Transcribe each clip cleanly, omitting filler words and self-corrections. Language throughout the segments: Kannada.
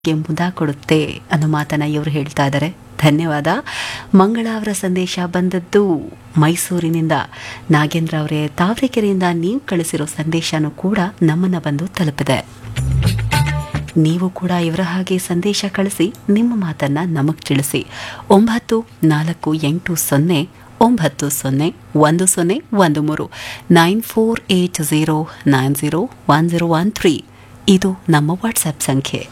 ಗೆ ಮುದ ಕೊಡುತ್ತೆ ಅನ್ನೋ ಮಾತನ್ನ ಇವರು ಹೇಳ್ತಾ ಇದ್ದಾರೆ. ಧನ್ಯವಾದ. ಮಂಗಳ ಅವರ ಸಂದೇಶ ಬಂದದ್ದು ಮೈಸೂರಿನಿಂದ. ನಾಗೇಂದ್ರ ಅವರೇ, ತಾವರೆಕೆರೆಯಿಂದ ನೀವು ಕಳಿಸಿರೋ ಸಂದೇಶನೂ ಕೂಡ ನಮ್ಮನ್ನ ಬಂದು ತಲುಪಿದೆ. ನೀವು ಕೂಡ ಇವರ ಹಾಗೆ ಸಂದೇಶ ಕಳಿಸಿ ನಿಮ್ಮ ಮಾತನ್ನ ನಮಗ್ ತಿಳಿಸಿ. 9480901013 9480901013 ಇದು ನಮ್ಮ ವಾಟ್ಸ್ಆಪ್ ಸಂಖ್ಯೆ.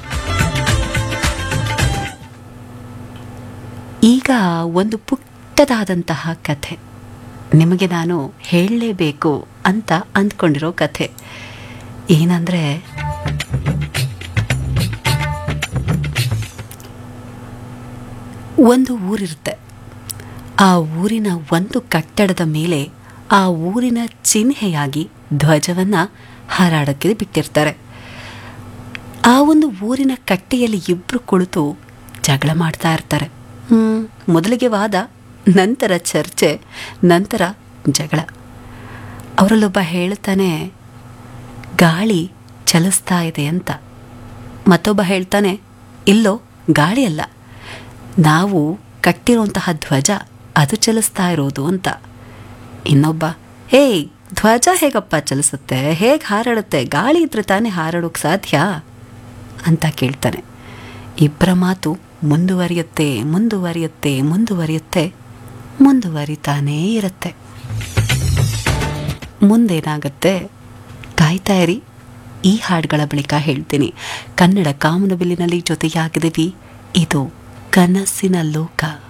ಈಗ ಒಂದು ಪುಟ್ಟದಾದಂತಹ ಕಥೆ ನಿಮಗೆ ನಾನು ಹೇಳಲೇಬೇಕು ಅಂತ ಅಂದ್ಕೊಂಡಿರೋ ಕಥೆ ಏನಂದ್ರೆ, ಒಂದು ಊರಿರುತ್ತೆ. ಆ ಊರಿನ ಒಂದು ಕಟ್ಟಡದ ಮೇಲೆ ಆ ಊರಿನ ಚಿಹ್ನೆಯಾಗಿ ಧ್ವಜವನ್ನ ಹಾರಾಡಕ್ಕೆ ಬಿಟ್ಟಿರ್ತಾರೆ. ಆ ಒಂದು ಊರಿನ ಕಟ್ಟೆಯಲ್ಲಿ ಇಬ್ರು ಕುಳಿತು ಜಗಳ ಮಾಡ್ತಾ ಇರ್ತಾರೆ. ಮೊದಲಿಗೆ ವಾದ, ನಂತರ ಚರ್ಚೆ, ನಂತರ ಜಗಳ. ಅವರಲ್ಲೊಬ್ಬ ಹೇಳ್ತಾನೆ ಗಾಳಿ ಚಲಿಸ್ತಾ ಇದೆ ಅಂತ. ಮತ್ತೊಬ್ಬ ಹೇಳ್ತಾನೆ ಇಲ್ಲೋ ಗಾಳಿ ಅಲ್ಲ, ನಾವು ಕಟ್ಟಿರುವಂತಹ ಧ್ವಜ ಅದು ಚಲಿಸ್ತಾ ಇರೋದು ಅಂತ. ಇನ್ನೊಬ್ಬ ಧ್ವಜ ಹೇಗಪ್ಪ ಚಲಿಸುತ್ತೆ, ಹೇಗೆ ಹಾರಾಡುತ್ತೆ, ಗಾಳಿ ಇದ್ರೆ ತಾನೇ ಹಾರಾಡೋಕೆ ಸಾಧ್ಯ ಅಂತ ಕೇಳ್ತಾನೆ. ಇಬ್ಬರ ಮಾತು ಮುಂದುವರಿಯುತ್ತೆ ಮುಂದುವರಿಯುತ್ತೆ ಮುಂದುವರಿಯುತ್ತೆ ಮುಂದುವರಿತಾನೇ ಇರುತ್ತೆ. ಮುಂದೇನಾಗತ್ತೆ ಕಾಯ್ತಾ ಇರಿ. ಈ ಹಾಡುಗಳ ಬಳಿಕ ಹೇಳ್ತೀನಿ. ಕನ್ನಡ ಕಾಮನಬಿಲ್ಲಿನಲ್ಲಿ ಜೊತೆಯಾಗಿದ್ದೀವಿ. ಇದು ಕನಸಿನ ಲೋಕ.